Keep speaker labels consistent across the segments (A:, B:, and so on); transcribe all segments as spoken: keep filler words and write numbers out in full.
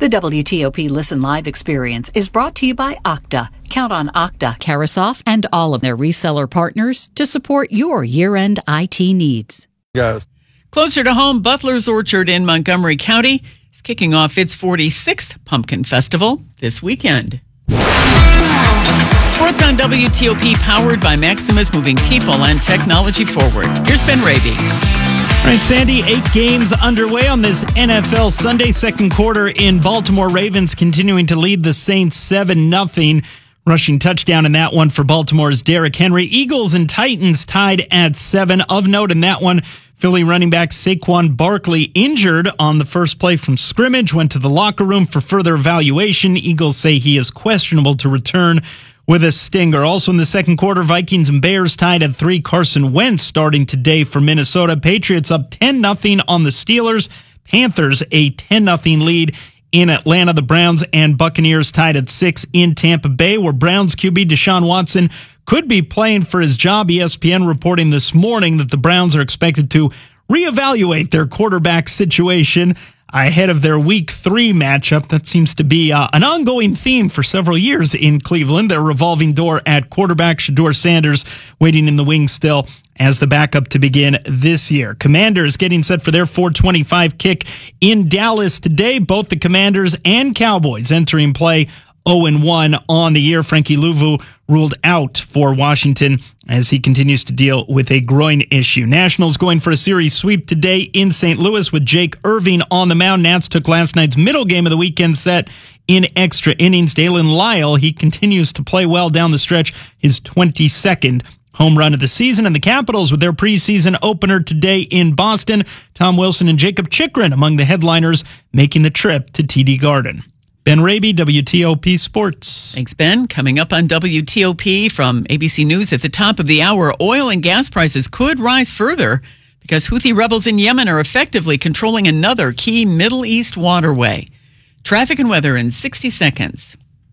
A: The W T O P Listen Live experience is brought to you by Okta. Count on Okta, Carasoft, and all of their reseller partners to support your year-end I T needs.
B: Guys.
C: Closer to home, Butler's Orchard in Montgomery County is kicking off its forty-sixth Pumpkin Festival this weekend. Sports on W T O P, powered by Maximus, moving people and technology forward. Here's Ben Raby.
D: All right, Sandy, eight games underway on this N F L Sunday second quarter in Baltimore. Ravens continuing to lead the Saints seven nothing. Rushing touchdown in that one for Baltimore's Derrick Henry. Eagles and Titans tied at seven. Of note in that one, Philly running back Saquon Barkley injured on the first play from scrimmage, went to the locker room for further evaluation. Eagles say he is questionable to return with a stinger. Also in the second quarter, Vikings and Bears tied at three. Carson Wentz starting today for Minnesota. Patriots up ten nothing on the Steelers. Panthers a ten nothing lead in Atlanta. The Browns and Buccaneers tied at six in Tampa Bay, where Browns Q B Deshaun Watson could be playing for his job. E S P N reporting this morning that the Browns are expected to reevaluate their quarterback situation ahead of their week three matchup. That seems to be uh, an ongoing theme for several years in Cleveland. Their revolving door at quarterback, Shedeur Sanders, waiting in the wings still as the backup to begin this year. Commanders getting set for their four twenty-five kick in Dallas today. Both the Commanders and Cowboys entering play oh and one on the year. Frankie Louvu ruled out for Washington as he continues to deal with a groin issue. Nationals going for a series sweep today in Saint Louis with Jake Irving on the mound. Nats took last night's middle game of the weekend set in extra innings. Dalen Lyle, he continues to play well down the stretch, his twenty-second home run of the season. And the Capitals with their preseason opener today in Boston. Tom Wilson and Jacob Chychrun among the headliners making the trip to T D Garden. Ben Raby, W T O P Sports.
C: Thanks, Ben. Coming up on W T O P from A B C News at the top of the hour, oil and gas prices could rise further because Houthi rebels in Yemen are effectively controlling another key Middle East waterway. Traffic and weather in sixty seconds.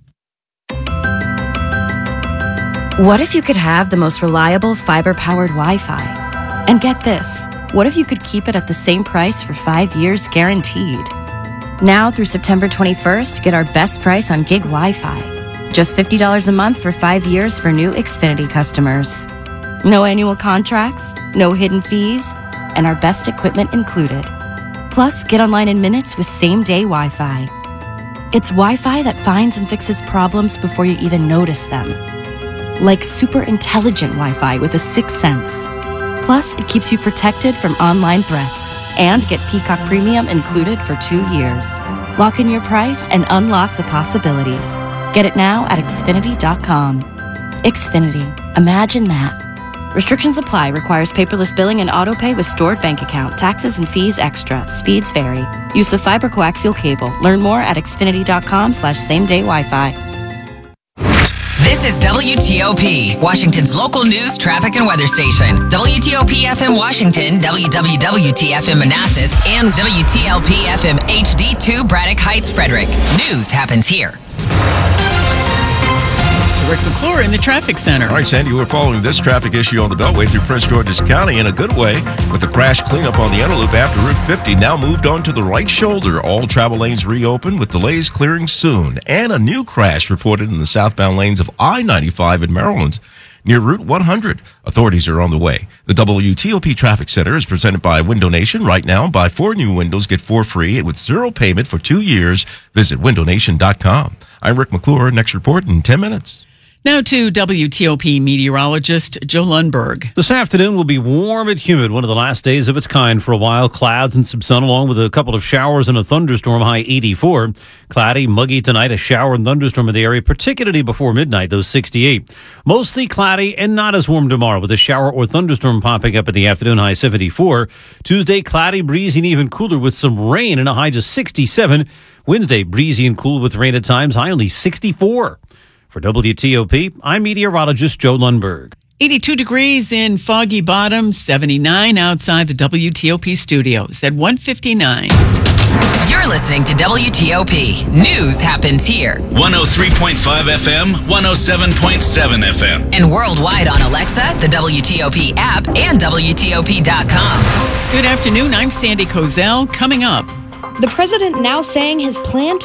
E: What if you could have the most reliable fiber-powered Wi-Fi? And get this, what if you could keep it at the same price for five years guaranteed? Now through September twenty-first, get our best price on gig Wi-Fi. Just fifty dollars a month for five years for new Xfinity customers. No annual contracts, no hidden fees, and our best equipment included. Plus, get online in minutes with same-day Wi-Fi. It's Wi-Fi that finds and fixes problems before you even notice them. Like super intelligent Wi-Fi with a sixth sense. Plus, it keeps you protected from online threats. And get Peacock Premium included for two years. Lock in your price and unlock the possibilities. Get it now at Xfinity dot com. Xfinity. Imagine that. Restrictions apply. Requires paperless billing and autopay with stored bank account. Taxes and fees extra. Speeds vary. Use of fiber coaxial cable. Learn more at Xfinity dot com slash same day Wi-Fi.
F: This is W T O P, Washington's local news, traffic, and weather station. W T O P F M Washington, W W W T F M Manassas, and W T L P F M H D two Braddock Heights, Frederick. News happens here.
C: Rick McClure in the traffic center.
B: All right, Sandy, we're following this traffic issue on the Beltway through Prince George's County in a good way, with the crash cleanup on the inner loop after Route fifty now moved on to the right shoulder. All travel lanes reopened with delays clearing soon. And a new crash reported in the southbound lanes of I ninety-five in Maryland near Route one hundred. Authorities are on the way. The W T O P Traffic Center is presented by Window Nation. Right now, buy four new windows, get four free with zero payment for two years. Visit window nation dot com. I'm Rick McClure. Next report in ten minutes.
C: Now to W T O P meteorologist Joe Lundberg.
G: This afternoon will be warm and humid, one of the last days of its kind for a while. Clouds and some sun along with a couple of showers and a thunderstorm, high eighty-four. Cloudy, muggy tonight, a shower and thunderstorm in the area, particularly before midnight, those sixty-eight. Mostly cloudy and not as warm tomorrow with a shower or thunderstorm popping up in the afternoon, high seventy-four. Tuesday, cloudy, breezy, and even cooler with some rain and a high just sixty-seven. Wednesday, breezy and cool with rain at times, high only sixty-four. For W T O P, I'm meteorologist Joe Lundberg.
C: eighty-two degrees in Foggy Bottom, seventy-nine outside the W T O P studios at one fifty-nine.
F: You're listening to W T O P. News happens here.
H: one oh three point five F M, one oh seven point seven F M.
F: And worldwide on Alexa, the W T O P app, and W T O P dot com.
C: Good afternoon. I'm Sandy Kozel. Coming up.
I: The president now saying his plan to